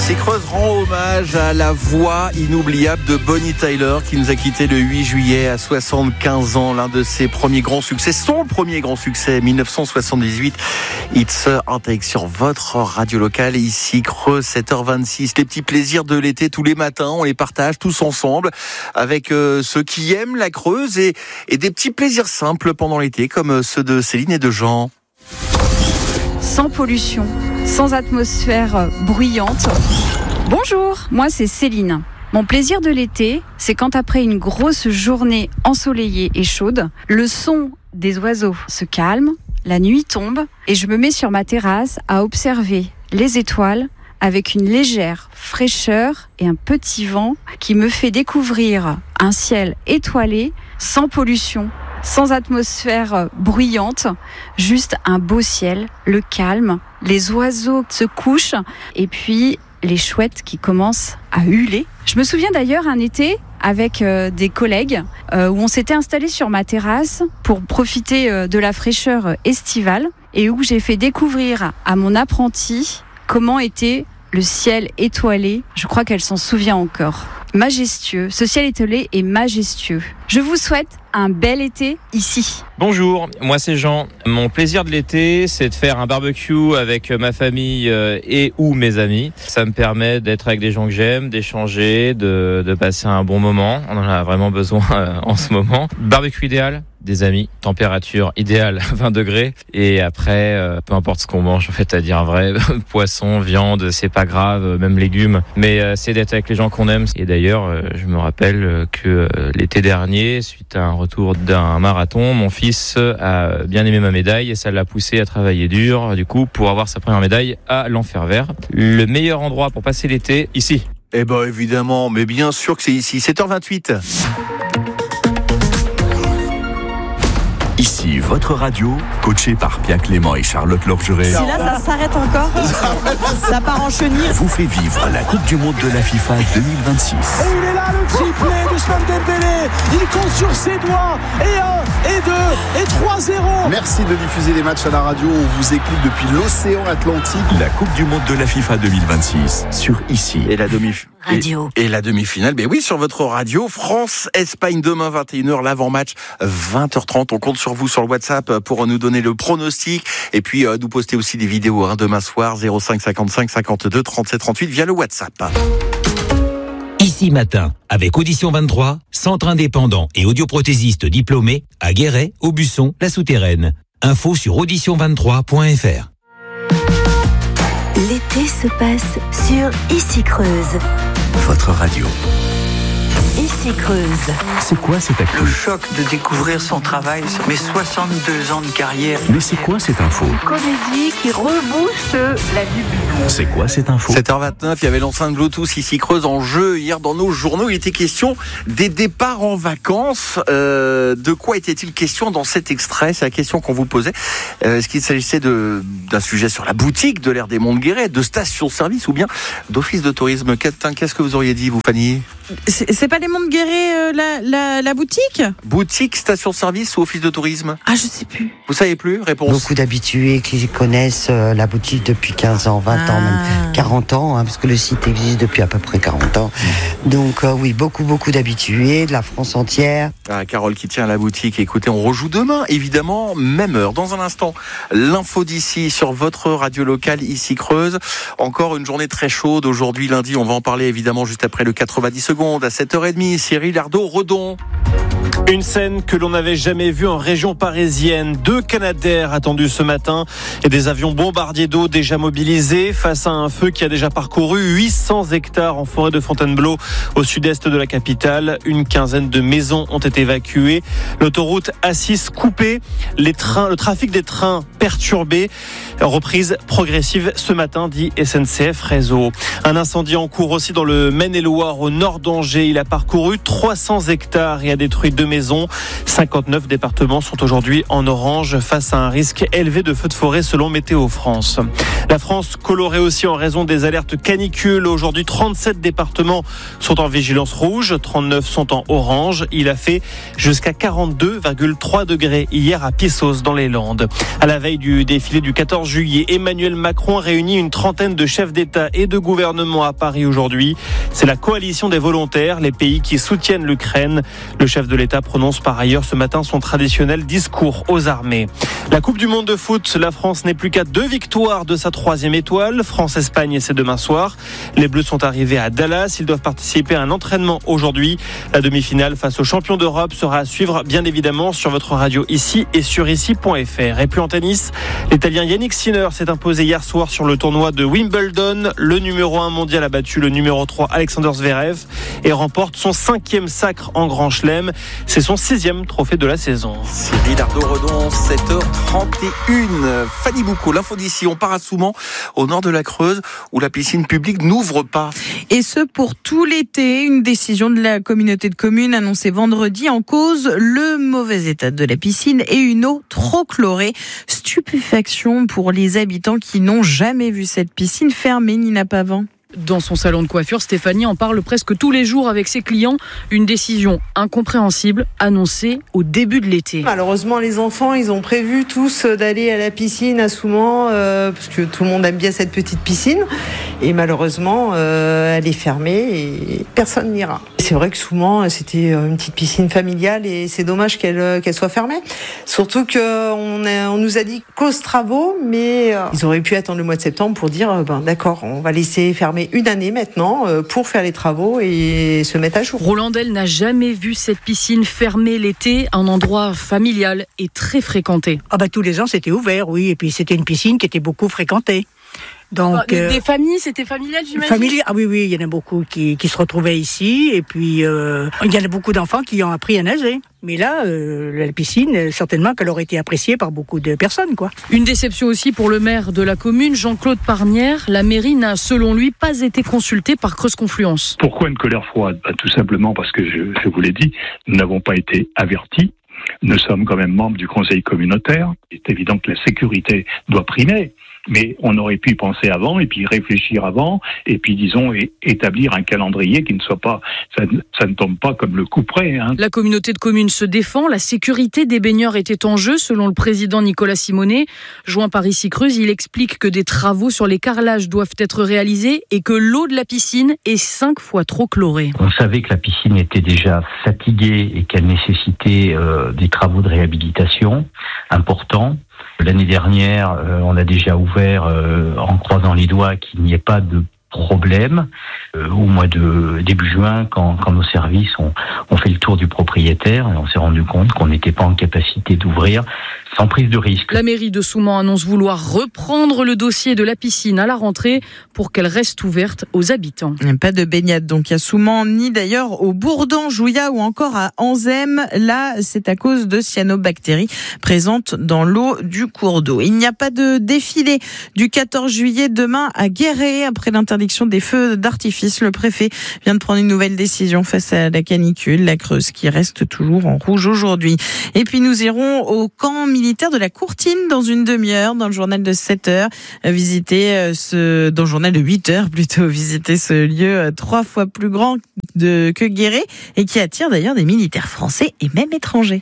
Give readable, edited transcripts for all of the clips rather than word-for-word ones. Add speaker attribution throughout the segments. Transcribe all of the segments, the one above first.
Speaker 1: Ici Creuse rend hommage à la voix inoubliable de Bonnie Tyler qui nous a quitté le 8 juillet à 75 ans. L'un de ses premiers grands succès, son premier grand succès, 1978. It's en take sur votre radio locale. Ici Creuse, 7h26. Les petits plaisirs de l'été tous les matins, on les partage tous ensemble avec ceux qui aiment la Creuse et des petits plaisirs simples pendant l'été comme ceux de Céline et de Jean.
Speaker 2: Sans pollution, sans atmosphère bruyante. Bonjour, moi c'est Céline. Mon plaisir de l'été, c'est quand après une grosse journée ensoleillée et chaude, le son des oiseaux se calme, la nuit tombe et je me mets sur ma terrasse à observer les étoiles avec une légère fraîcheur et un petit vent qui me fait découvrir un ciel étoilé, sans pollution, sans atmosphère bruyante, juste un beau ciel, le calme, les oiseaux se couchent et puis les chouettes qui commencent à hurler. Je me souviens d'ailleurs un été avec des collègues où on s'était installés sur ma terrasse pour profiter de la fraîcheur estivale et où j'ai fait découvrir à mon apprenti comment était le ciel étoilé. Je crois qu'elle s'en souvient encore. Majestueux, ce ciel étoilé est majestueux. Je vous souhaite un bel été ici.
Speaker 3: Bonjour, moi c'est Jean. Mon plaisir de l'été, c'est de faire un barbecue avec ma famille et ou mes amis. Ça me permet d'être avec des gens que j'aime, d'échanger, de passer un bon moment. On en a vraiment besoin en ce moment. Barbecue idéal, des amis, température idéale 20 degrés. Et après, peu importe ce qu'on mange, en fait, à dire vrai, poisson, viande, c'est pas grave, même légumes. Mais c'est d'être avec les gens qu'on aime. Et d'ailleurs, je me rappelle que l'été dernier, suite à un retour d'un marathon, mon fils a bien aimé ma médaille et ça l'a poussé à travailler dur, du coup, pour avoir sa première médaille à l'Enfer-Vert. Le meilleur endroit pour passer l'été, ici.
Speaker 1: Eh ben évidemment, mais bien sûr que c'est ici, 7h28.
Speaker 4: Ici, votre radio, coachée par Pierre Clément et Charlotte Lorgeret.
Speaker 5: Si là, ça s'arrête encore, ça part en chenille.
Speaker 4: Vous fait vivre la Coupe du Monde de la FIFA 2026.
Speaker 6: Et il est là, le triplé d'Ousmane Dembélé. Il compte sur ses doigts. Et 1, et 2, et 3-0.
Speaker 7: Merci de diffuser les matchs à la radio. On vous écoute depuis l'océan Atlantique.
Speaker 4: La Coupe du Monde de la FIFA 2026 sur Ici.
Speaker 1: Et la demi-finale, ben oui, sur votre radio. France-Espagne demain 21h, l'avant-match 20h30. On compte sur vous sur le WhatsApp pour nous donner le pronostic et puis nous poster aussi des vidéos demain soir 05 55 52 37 38 via le WhatsApp.
Speaker 8: Ici matin, avec Audition 23, centre indépendant et audioprothésiste diplômé à Guéret, Aubusson, La Souterraine. Info sur audition23.fr.
Speaker 9: L'été se passe sur Ici Creuse.
Speaker 4: Votre radio.
Speaker 9: Ici Creuse.
Speaker 4: C'est quoi cette actu?
Speaker 10: Le choc de découvrir son travail, mes 62 ans de carrière.
Speaker 4: Mais c'est quoi cette info?
Speaker 9: Comédie qui rebooste la vie.
Speaker 4: C'est quoi cette info?
Speaker 1: 7h29, il y avait l'enceinte Bluetooth Ici Creuse en jeu. Hier dans nos journaux, il était question des départs en vacances. De quoi était-il question dans cet extrait? C'est la question qu'on vous posait. Est-ce qu'il s'agissait d'un sujet sur la boutique de l'aire des Monts de Guéret, de station-service ou bien d'office de tourisme? Qu'est-ce que vous auriez dit, vous, Fanny?
Speaker 5: C'est pas les Monts de Guéret, la boutique?
Speaker 1: Boutique, station-service ou office de tourisme?
Speaker 5: Ah, je sais plus.
Speaker 1: Vous savez plus? Réponse.
Speaker 11: Beaucoup d'habitués qui connaissent la boutique depuis 15 ans, 20 ans, même 40 ans, parce que le site existe depuis à peu près 40 ans. Donc oui, beaucoup d'habitués, de la France entière.
Speaker 1: Carole qui tient la boutique. Écoutez, on rejoue demain, évidemment, même heure. Dans un instant, l'info d'ici sur votre radio locale, Ici Creuse. Encore une journée très chaude aujourd'hui, lundi. On va en parler évidemment juste après le 90 secondes à 7h30. Cyril Ardo-Redon.
Speaker 12: Une scène que l'on n'avait jamais vue en région parisienne. 2 Canadair attendus ce matin et des avions bombardiers d'eau déjà mobilisés face à un feu qui a déjà parcouru 800 hectares en forêt de Fontainebleau au sud-est de la capitale. Une quinzaine de maisons ont été évacuées. L'autoroute A6 coupée. Le trafic des trains perturbé. Reprise progressive ce matin, dit SNCF Réseau. Un incendie en cours aussi dans le Maine-et-Loire au nord d'Angers. Il a parcouru 300 hectares et a détruit de maisons. 59 départements sont aujourd'hui en orange face à un risque élevé de feux de forêt selon Météo France. La France colorée aussi en raison des alertes canicules. Aujourd'hui, 37 départements sont en vigilance rouge, 39 sont en orange. Il a fait jusqu'à 42,3 degrés hier à Pissos dans les Landes. À la veille du défilé du 14 juillet, Emmanuel Macron réunit une trentaine de chefs d'État et de gouvernement à Paris aujourd'hui. C'est la coalition des volontaires, les pays qui soutiennent l'Ukraine. Le chef de l'État prononce par ailleurs ce matin son traditionnel discours aux armées. La Coupe du Monde de foot, la France n'est plus qu'à 2 victoires de sa 3e étoile. France-Espagne, c'est demain soir. Les Bleus sont arrivés à Dallas. Ils doivent participer à un entraînement aujourd'hui. La demi-finale face aux champions d'Europe sera à suivre, bien évidemment, sur votre radio ici et sur ici.fr. Et puis en tennis, l'Italien Yannick Sinner s'est imposé hier soir sur le tournoi de Wimbledon. Le numéro 1 mondial a battu le numéro 3 Alexander Zverev et remporte son 5e sacre en Grand Chelem. C'est son 6e trophée de la saison.
Speaker 1: Cyril Ardo-Redon, 7h31. Fanny Boucaud, l'info d'ici. On part à Soumans, au nord de la Creuse, où la piscine publique n'ouvre pas.
Speaker 5: Et ce, pour tout l'été. Une décision de la communauté de communes annoncée vendredi, en cause le mauvais état de la piscine et une eau trop chlorée. Stupéfaction pour les habitants qui n'ont jamais vu cette piscine fermée, Nina Pavant.
Speaker 13: Dans son salon de coiffure, Stéphanie en parle presque tous les jours avec ses clients. Une décision incompréhensible annoncée au début de l'été.
Speaker 14: Malheureusement, les enfants, ils ont prévu tous d'aller à la piscine à Soumans parce que tout le monde aime bien cette petite piscine. Et malheureusement, elle est fermée et personne n'ira. C'est vrai que Soumans, c'était une petite piscine familiale et c'est dommage qu'elle soit fermée. Surtout qu'on nous a dit cause travaux, mais ils auraient pu attendre le mois de septembre pour dire d'accord, on va laisser fermer une année maintenant pour faire les travaux et se mettre à jour.
Speaker 13: Rolandel n'a jamais vu cette piscine fermée l'été, un endroit familial et très fréquenté.
Speaker 15: Tous les ans c'était ouvert, oui, et puis c'était une piscine qui était beaucoup fréquentée. Donc,
Speaker 13: des familles, c'était familial, j'imagine.
Speaker 15: Oui, il y en a beaucoup qui se retrouvaient ici, et puis il y en a beaucoup d'enfants qui ont appris à nager. Mais là, la piscine, certainement qu'elle aurait été appréciée par beaucoup de personnes, quoi.
Speaker 13: Une déception aussi pour le maire de la commune, Jean-Claude Parnière. La mairie n'a, selon lui, pas été consultée par Creuse Confluence.
Speaker 16: Pourquoi une colère froide ? Tout simplement parce que, je vous l'ai dit, nous n'avons pas été avertis. Nous sommes quand même membres du conseil communautaire. Il est évident que la sécurité doit primer. Mais on aurait pu penser avant, et puis réfléchir avant, et puis disons établir un calendrier qui ne soit pas, ça ne tombe pas comme le coup près.
Speaker 13: La communauté de communes se défend. La sécurité des baigneurs était en jeu, selon le président Nicolas Simonet. Joint par Ici Creuse, il explique que des travaux sur les carrelages doivent être réalisés et que l'eau de la piscine est 5 fois trop chlorée.
Speaker 17: On savait que la piscine était déjà fatiguée et qu'elle nécessitait des travaux de réhabilitation importants. L'année dernière, on a déjà ouvert en croisant les doigts qu'il n'y ait pas de problème. Au mois de début juin, quand nos services ont fait le tour du propriétaire, et on s'est rendu compte qu'on n'était pas en capacité d'ouvrir sans prise de risque.
Speaker 13: La mairie de Soumans annonce vouloir reprendre le dossier de la piscine à la rentrée pour qu'elle reste ouverte aux habitants.
Speaker 5: Pas de baignade donc à Soumans, ni d'ailleurs au Bourdan, Jouya ou encore à Anzem. Là, c'est à cause de cyanobactéries présentes dans l'eau du cours d'eau. Il n'y a pas de défilé du 14 juillet demain à Guéret après l'interdiction des feux d'artifice. Le préfet vient de prendre une nouvelle décision face à la canicule, la Creuse qui reste toujours en rouge aujourd'hui. Et puis nous irons au camp militaire de la Courtine dans une demi-heure, dans le journal de 7h, visiter dans le journal de 8h plutôt, visiter ce lieu 3 fois plus grand que Guéret et qui attire d'ailleurs des militaires français et même étrangers.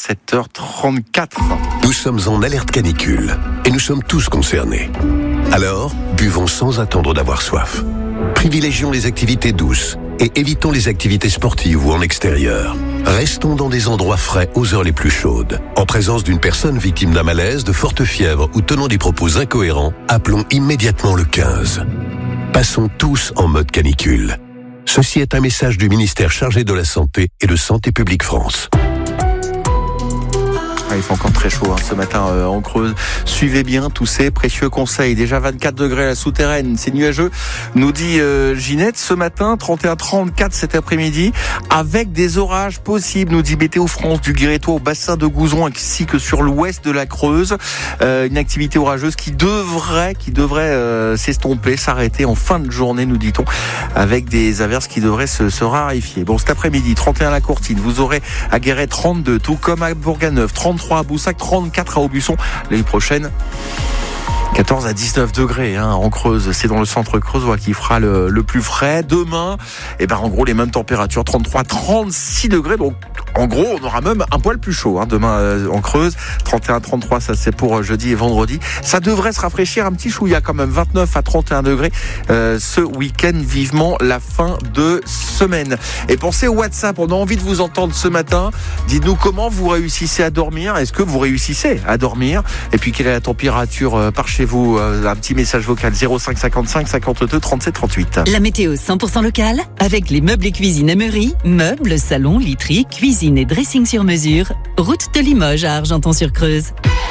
Speaker 1: 7h34.
Speaker 18: Nous sommes en alerte canicule et nous sommes tous concernés. Alors, buvons sans attendre d'avoir soif. Privilégions les activités douces et évitons les activités sportives ou en extérieur. Restons dans des endroits frais aux heures les plus chaudes. En présence d'une personne victime d'un malaise, de forte fièvre ou tenant des propos incohérents, appelons immédiatement le 15. Passons tous en mode canicule. Ceci est un message du ministère chargé de la Santé et de Santé publique France.
Speaker 1: Il fait encore très chaud ce matin en Creuse. Suivez bien tous ces précieux conseils. Déjà 24 degrés à la souterraine, c'est nuageux, nous dit Ginette. Ce matin, 31-34 cet après-midi, avec des orages possibles, nous dit Météo France, du Guérétois au bassin de Gouzon, ainsi que sur l'ouest de la Creuse. Une activité orageuse qui devrait s'estomper, s'arrêter en fin de journée, nous dit-on, avec des averses qui devraient se raréfier. Bon, cet après-midi, 31 à la Courtine, vous aurez à Guéret 32, tout comme à Bourganeuf, 33 à Boussac, 34 à Aubusson. L'année prochaine, 14 à 19 degrés en Creuse, c'est dans le centre creusois qui fera le plus frais. Demain, en gros les mêmes températures, 33, 36 degrés. Donc en gros, on aura même un poil plus chaud demain en Creuse. 31, 33, ça c'est pour jeudi et vendredi. Ça devrait se rafraîchir un petit chouïa quand même, 29 à 31 degrés ce week-end. Vivement la fin de semaine. Et pensez au WhatsApp, on a envie de vous entendre ce matin. Dites-nous comment vous réussissez à dormir. Est-ce que vous réussissez à dormir? Et puis quelle est la température par chez vous? Un petit message vocal 05 55 52 37 38.
Speaker 19: La météo 100% locale avec les meubles et cuisine Emery, meubles, salon, literie, cuisine et dressing sur mesure. Route de Limoges à Argenton-sur-Creuse.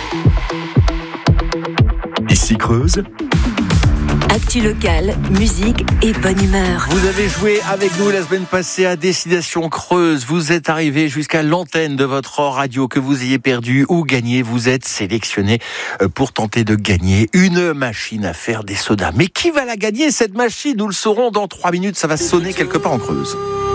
Speaker 4: Ici Creuse.
Speaker 9: Actu locale, musique et bonne humeur.
Speaker 1: Vous avez joué avec nous la semaine passée à Destination Creuse. Vous êtes arrivé jusqu'à l'antenne de votre radio. Que vous ayez perdu ou gagné, vous êtes sélectionné pour tenter de gagner une machine à faire des sodas. Mais qui va la gagner, cette machine? Nous le saurons dans 3 minutes. Ça va sonner quelque part en Creuse.